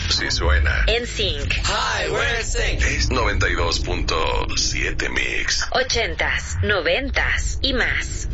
Sí suena. NSYNC. Hi, we're NSYNC. Es 92.7 Mix. 80s, 90s y más.